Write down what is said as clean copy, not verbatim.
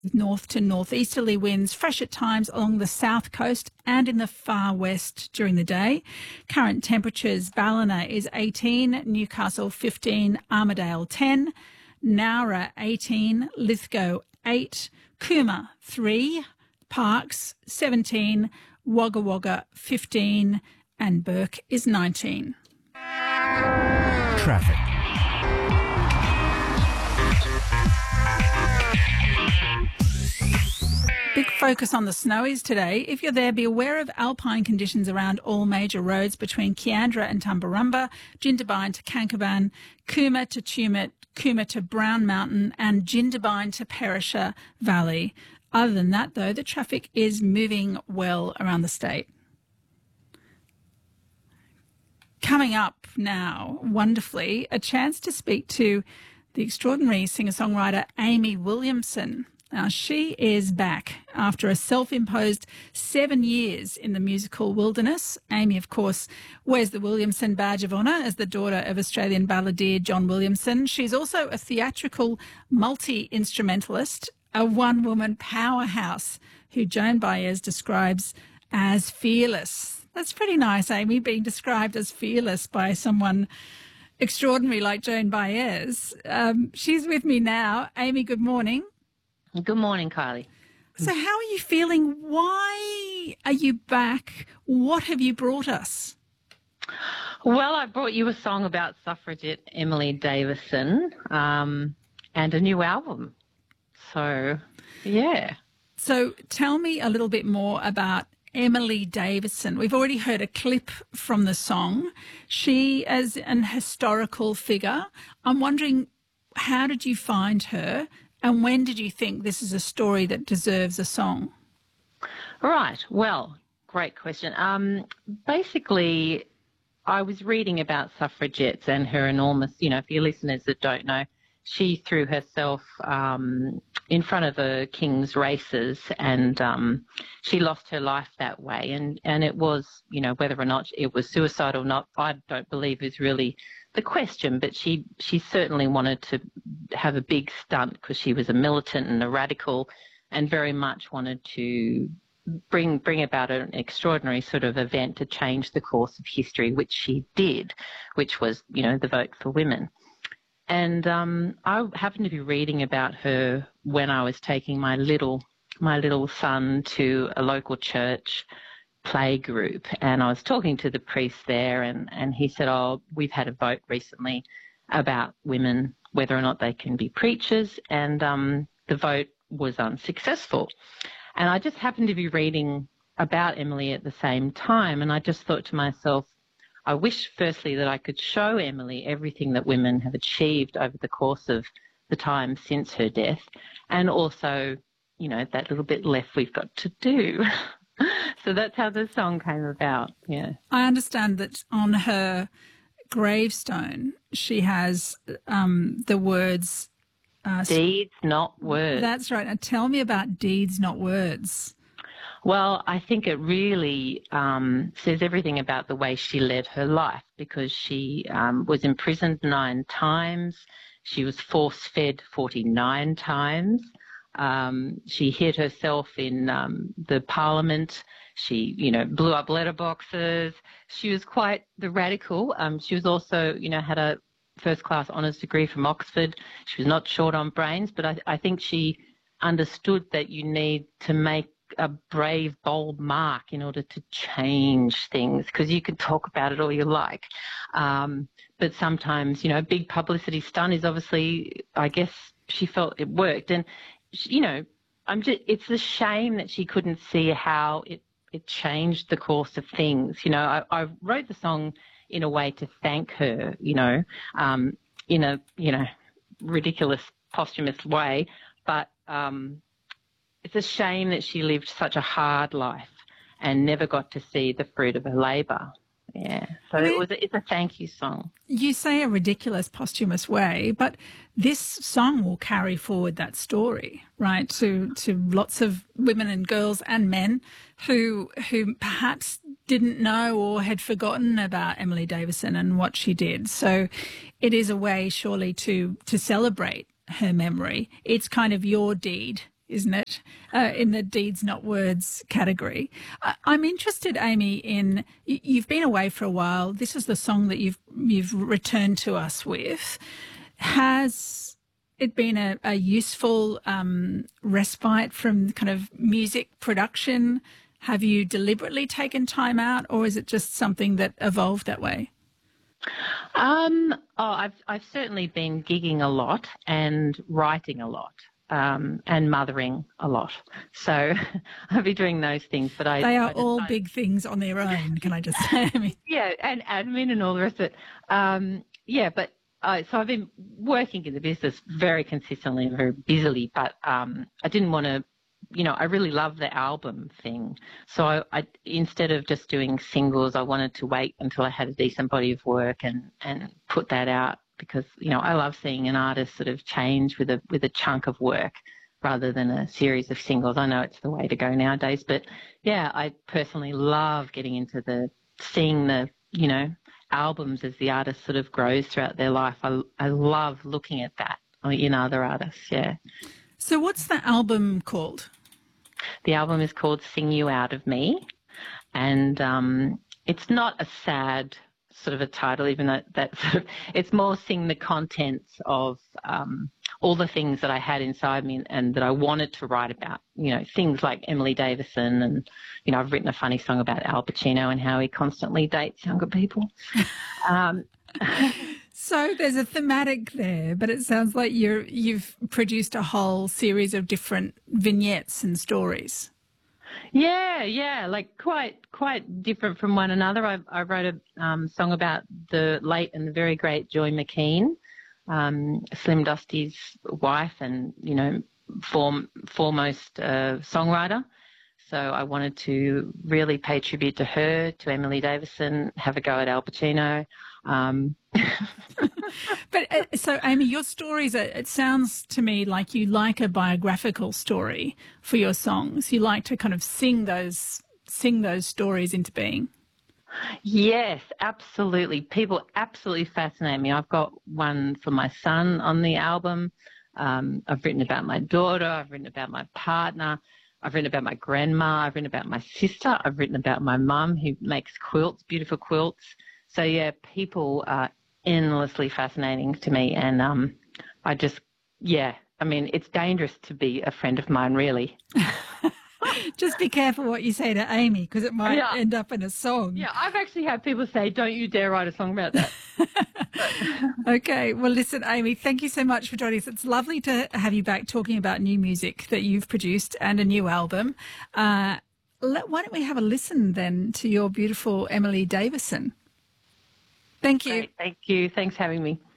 North to northeasterly winds, fresh at times along the south coast and in the far west during the day. Current temperatures: Ballina is 18, Newcastle 15, Armidale 10, Nowra 18, Lithgow 8, Cooma 3, Parkes 17, Wagga Wagga 15 and Burke is 19. Traffic. Big focus on the snowies today. If you're there, be aware of alpine conditions around all major roads between Kiandra and Tumbarumba, Jindabyne to Kankaban, Cooma to Tumut, Cooma to Brown Mountain and Jindabyne to Perisher Valley. Other than that, though, the traffic is moving well around the state. Coming up now, wonderfully, a chance to speak to the extraordinary singer-songwriter Amy Williamson. Now, she is back after a self-imposed 7 years in the musical wilderness. Amy, of course, wears the Williamson Badge of Honour as the daughter of Australian balladeer John Williamson. She's also a theatrical multi-instrumentalist, a one-woman powerhouse who Joan Baez describes as fearless. That's pretty nice, Amy, being described as fearless by someone extraordinary like Joan Baez. She's with me now. Amy, good morning. Good morning, Kylie. So how are you feeling? Why are you back? What have you brought us? Well, I brought you a song about suffragette Emily Davison and a new album. So, yeah. So tell me a little bit more about Emily Davison. We've already heard a clip from the song. She as an historical figure. I'm wondering, how did you find her? And when did you think this is a story that deserves a song? Right. Well, great question. Basically, I was reading about suffragettes and her enormous, for your listeners that don't know, she threw herself in front of the king's races and she lost her life that way. And it was, whether or not it was suicide or not, I don't believe is really the question, but she certainly wanted to have a big stunt because she was a militant and a radical and very much wanted to bring about an extraordinary sort of event to change the course of history, which she did, which was, the vote for women. And I happened to be reading about her when I was taking my little son to a local church play group, and I was talking to the priest there, and he said, we've had a vote recently about women, whether or not they can be preachers, and the vote was unsuccessful. And I just happened to be reading about Emily at the same time, and I just thought to myself, I wish firstly that I could show Emily everything that women have achieved over the course of the time since her death, and also, that little bit left we've got to do. So that's how the song came about, yeah. I understand that on her gravestone she has the words... deeds, not words. That's right. Now tell me about deeds, not words. Well, I think it really says everything about the way she led her life, because she was imprisoned 9 times. She was force-fed 49 times. She hid herself in the parliament. She, blew up letterboxes. She was quite the radical. She was also, had a first-class honours degree from Oxford. She was not short on brains, but I think she understood that you need to make a brave, bold mark in order to change things, because you can talk about it all you like. But sometimes, a big publicity stunt is obviously, I guess she felt it worked. And it's a shame that she couldn't see how it changed the course of things. I wrote the song in a way to thank her, in a, ridiculous posthumous way. But it's a shame that she lived such a hard life and never got to see the fruit of her labour. Yeah, so it's a thank you song. You say a ridiculous posthumous way, but this song will carry forward that story, right, to lots of women and girls and men who perhaps didn't know or had forgotten about Emily Davison and what she did. So it is a way, surely, to celebrate her memory. It's kind of your deed. isn't it? In the deeds, not words category. I'm interested, Amy, in you've been away for a while. This is the song that you've returned to us with. Has it been a useful respite from kind of music production? Have you deliberately taken time out, or is it just something that evolved that way? I've certainly been gigging a lot and writing a lot, and mothering a lot. So I'll be doing those things. But they are all big things on their own. Can I just say? I mean, yeah, and admin and all the rest of it. So I've been working in the business very consistently and very busily. But I didn't want to. I really love the album thing. So I instead of just doing singles, I wanted to wait until I had a decent body of work and put that out because, I love seeing an artist sort of change with a chunk of work rather than a series of singles. I know it's the way to go nowadays, but yeah, I personally love getting into seeing the, albums as the artist sort of grows throughout their life. I love looking at that in other artists, yeah. So what's the album called? The album is called Sing You Out of Me, and it's not a sad sort of a title, even though it's more sing the contents of all the things that I had inside me and that I wanted to write about, things like Emily Davison and, I've written a funny song about Al Pacino and how he constantly dates younger people. So there's a thematic there, but it sounds like you've produced a whole series of different vignettes and stories. Yeah, like quite different from one another. I wrote a song about the late and the very great Joy McKean, Slim Dusty's wife and, foremost songwriter. So I wanted to really pay tribute to her, to Emily Davison, have a go at Al Pacino. But so, Amy, your stories, it sounds to me like you like a biographical story for your songs. You like to kind of sing those stories into being. Yes, absolutely. People absolutely fascinate me. I've got one for my son on the album. I've written about my daughter. I've written about my partner. I've written about my grandma. I've written about my sister. I've written about my mum who makes quilts, beautiful quilts. So, yeah, people are endlessly fascinating to me. And it's dangerous to be a friend of mine, really. Just be careful what you say to Amy because it might end up in a song. Yeah, I've actually had people say, don't you dare write a song about that. Okay. Well, listen, Amy, thank you so much for joining us. It's lovely to have you back talking about new music that you've produced and a new album. Why don't we have a listen then to your beautiful Emily Davison? Thank you. Great, thank you. Thanks for having me.